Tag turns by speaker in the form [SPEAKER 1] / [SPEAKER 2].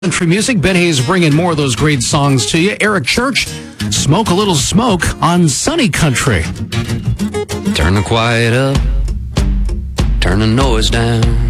[SPEAKER 1] Country music. Ben Hayes bringing more of those great songs to you. Eric Church, Smoke a Little Smoke on Sunny Country.
[SPEAKER 2] Turn the quiet up, turn the noise down.